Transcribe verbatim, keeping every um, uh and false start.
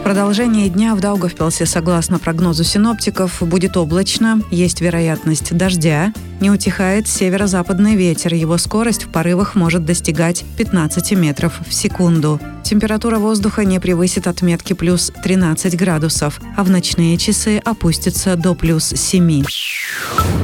продолжение дня в Даугавпилсе, согласно прогнозу синоптиков, будет облачно, есть вероятность дождя. Не утихает северо-западный ветер, его скорость в порывах может достигать пятнадцать метров в секунду. Температура воздуха не превысит отметки плюс тринадцать градусов, а в ночные часы опустится до плюс семь.